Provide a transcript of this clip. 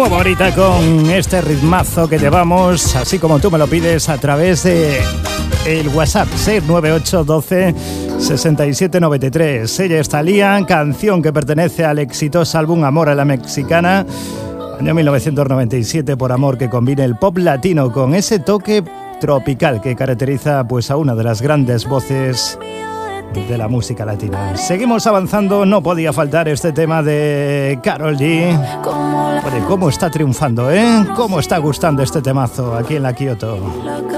favorita con este ritmazo que llevamos, así como tú me lo pides, a través de el WhatsApp 698 12 67 93. Ella es Thalía, canción que pertenece al exitoso álbum Amor a la Mexicana, año 1997, por amor que combine el pop latino con ese toque tropical que caracteriza pues a una de las grandes voces de la música latina. Seguimos avanzando, no podía faltar este tema de Karol G. Oye, cómo está triunfando, ¿eh? Cómo está gustando este temazo aquí en la Kyoto.